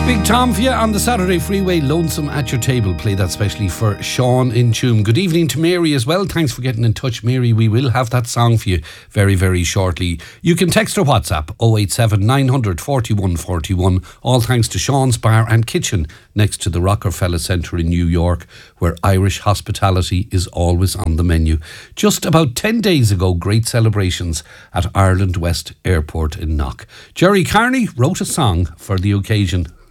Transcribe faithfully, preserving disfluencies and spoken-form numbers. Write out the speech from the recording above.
Big Tom for you on the Saturday Freeway, Lonesome at Your Table. Play that specially for Sean in Tuam. Good evening to Mary as well. Thanks for getting in touch, Mary. We will have that song for you very, very shortly. You can text or WhatsApp oh eight seven, nine hundred, forty-one forty-one. All thanks to Sean's Bar and Kitchen next to the Rockefeller Centre in New York, where Irish hospitality is always on the menu. Just about ten days ago, great celebrations at Ireland West Airport in Knock. Jerry Carney wrote a song for the occasion.